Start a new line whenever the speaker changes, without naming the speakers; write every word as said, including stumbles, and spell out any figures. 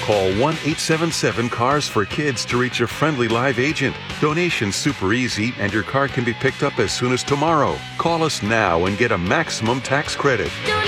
Call one eight seven seven cars for kids to reach a friendly live agent. Donation's super easy and your car can be picked up as soon as tomorrow. Call us now and get a maximum tax credit.